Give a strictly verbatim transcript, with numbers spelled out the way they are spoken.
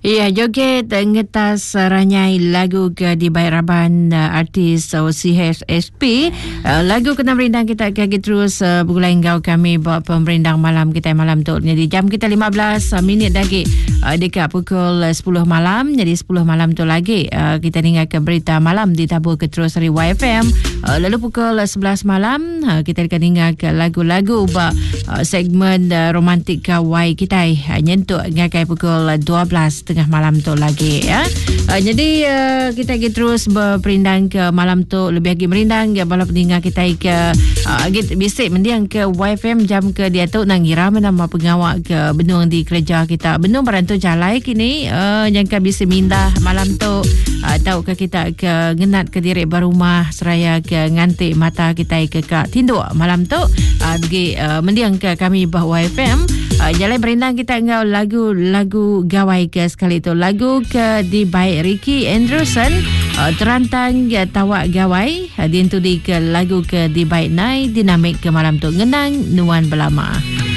Ya, joget ngetas ranyai lagu ke di Bayraban uh, artis uh, C H S P. Uh, lagu kena merindang kita kaki terus uh, bergulai engkau kami buat pemerindang malam kita malam tu. Jadi jam kita lima belas minit lagi uh, dekat pukul sepuluh malam. Jadi sepuluh malam tu lagi uh, kita dengarkan berita malam ditabur ke terus dari Y F M. Uh, lalu pukul sebelas malam uh, kita akan dengarkan lagu-lagu buat uh, segmen uh, romantik kawai kita uh, nyentuk ngakai pukul dua belas tengah malam tu lagi ya. Uh, jadi uh, kita lagi terus berperindang ke malam tu lebih lagi merindang ya bala pendengar kita ke uh, bisik mendiang ke Y F M jam ke dia tu nangira menama pengawak ke benung di kerja kita. Benung berantu jalai kini uh, jangka bisa mindah malam tu uh, tahu ke kita ke ngenat ke diri berumah seraya ke ngantik mata kita ke kak tinduk malam tu uh, di uh, mendiang ke kami bah Y F M. Uh, jalan berindang kita ngau lagu-lagu gawai ke sekali tu lagu ke di baik Ricky Anderson uh, terantang ya, tawak gawai uh, dientu di ke lagu ke di baik Nai dinamik ke malam tu ngenang nuan belama.